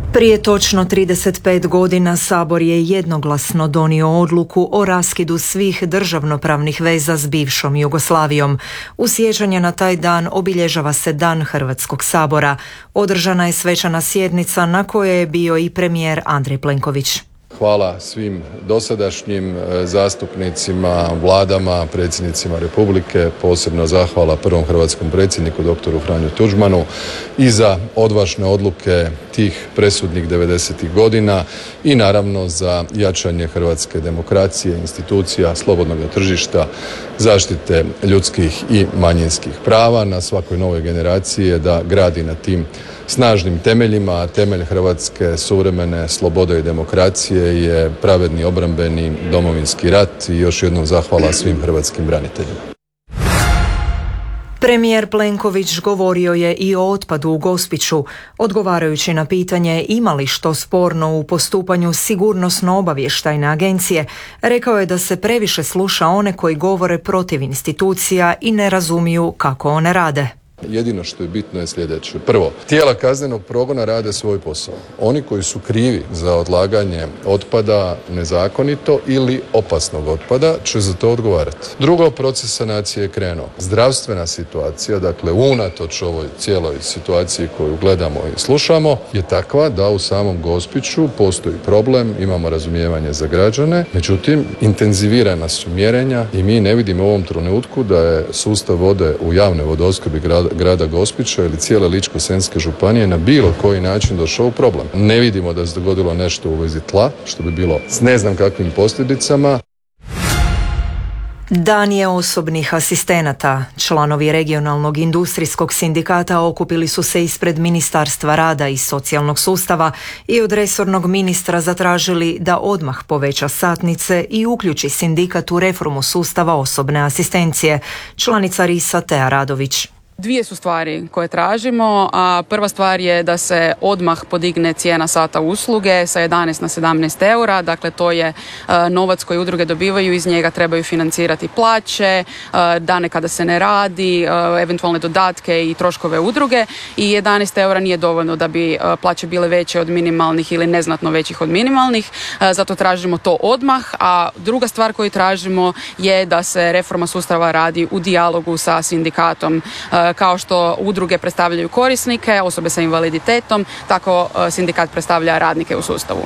Prije točno 35 godina Sabor je jednoglasno donio odluku o raskidu svih državnopravnih veza s bivšom Jugoslavijom. U sjećanje na taj dan obilježava se Dan Hrvatskog sabora. Održana je svečana sjednica na kojoj je bio i premijer Andrej Plenković. Hvala svim dosadašnjim zastupnicima, vladama, predsjednicima Republike, posebno zahvala prvom hrvatskom predsjedniku doktoru Franju Tuđmanu i za odvažne odluke tih presudnih 90. godina i naravno za jačanje hrvatske demokracije, institucija, slobodnog tržišta, zaštite ljudskih i manjinskih prava. Na svakoj novoj generaciji je da gradi na tim snažnim temeljima, a temelj hrvatske suvremene slobode i demokracije je pravedni obrambeni Domovinski rat i još jednom zahvala svim hrvatskim braniteljima. Premijer Plenković govorio je i o otpadu u Gospiću, odgovarajući na pitanje ima li što sporno u postupanju Sigurnosno-obavještajne agencije. Rekao je da se previše sluša one koji govore protiv institucija i ne razumiju kako one rade. Jedino što je bitno je sljedeće. Prvo, tijela kaznenog progona rade svoj posao. Oni koji su krivi za odlaganje otpada nezakonito ili opasnog otpada će za to odgovarati. Drugo, proces sanacije je krenuo. Zdravstvena situacija, dakle unatoč ovoj cijeloj situaciji koju gledamo i slušamo, je takva da u samom Gospiću postoji problem, imamo razumijevanje za građane, međutim intenzivirana su mjerenja i mi ne vidimo u ovom trenutku da je sustav vode u javnoj vodoopskrbi grada Gospića ili cijele Ličko-senjske županije na bilo koji način došao u problem. Ne vidimo da se dogodilo nešto u vezi tla, što bi bilo s ne znam kakvim posljedicama. Dan je osobnih asistenata. Članovi regionalnog industrijskog sindikata okupili su se ispred Ministarstva rada i socijalnog sustava i od resornog ministra zatražili da odmah poveća satnice i uključi sindikat u reformu sustava osobne asistencije. Članica RIS-a Tea Radović. Dvije su stvari koje tražimo, a prva stvar je da se odmah podigne cijena sata usluge sa 11 na 17 eura, dakle to je novac koji udruge dobivaju, iz njega trebaju financirati plaće, dane kada se ne radi, eventualne dodatke i troškove udruge i 11 eura nije dovoljno da bi plaće bile veće od minimalnih ili neznatno većih od minimalnih, zato tražimo to odmah, a druga stvar koju tražimo je da se reforma sustava radi u dijalogu sa sindikatom. Kao što udruge predstavljaju korisnike, osobe sa invaliditetom, tako sindikat predstavlja radnike u sustavu.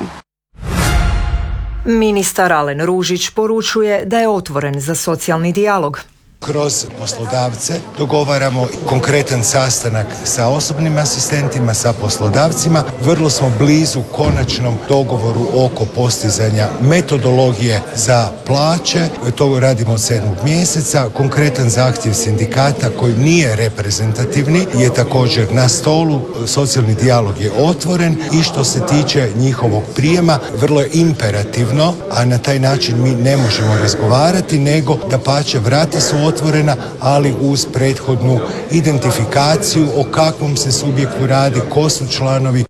Ministar Alen Ružić poručuje da je otvoren za socijalni dijalog. Kroz poslodavce dogovaramo konkretan sastanak sa osobnim asistentima, sa poslodavcima. Vrlo smo blizu konačnom dogovoru oko postizanja metodologije za plaće. To radimo od 7. mjeseca. Konkretan zahtjev sindikata koji nije reprezentativni je također na stolu. Socijalni dijalog je otvoren i što se tiče njihovog prijema vrlo je imperativno, a na taj način mi ne možemo razgovarati, nego dapače vrata su otvorena, ali uz prethodnu identifikaciju o kakvom se subjektu radi, ko su članovi.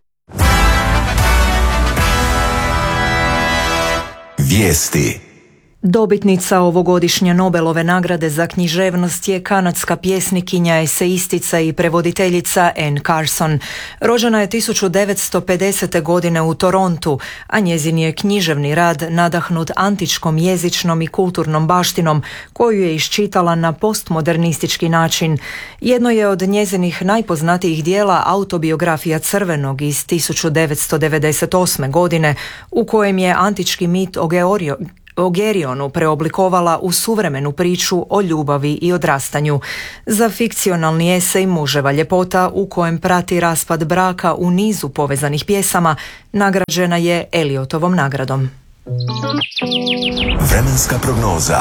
Vijesti. Dobitnica ovogodišnje Nobelove nagrade za književnost je kanadska pjesnikinja, eseistica i prevoditeljica Anne Carson. Rođena je 1950. godine u Torontu, a njezin je književni rad nadahnut antičkom jezičnom i kulturnom baštinom, koju je iščitala na postmodernistički način. Jedno je od njezinih najpoznatijih dijela autobiografija Crvenog iz 1998. godine, u kojem je antički mit o Gerionu preoblikovala u suvremenu priču o ljubavi i odrastanju. Za fikcionalni esej Muževa ljepota, u kojem prati raspad braka u nizu povezanih pjesama, nagrađena je Eliotovom nagradom. Vremenska prognoza.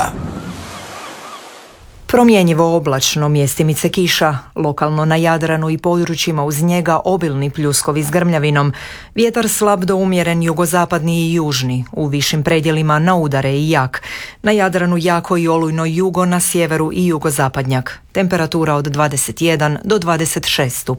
Promjenjivo oblačno, mjestimice kiša, lokalno na Jadranu i područjima uz njega obilni pljuskovi s grmljavinom, vjetar slab do umjeren jugozapadni i južni, u višim predjelima na udare i jak, na Jadranu jako i olujno jugo, na sjeveru i jugozapadnjak, temperatura od 21 do 26 stupnjeva.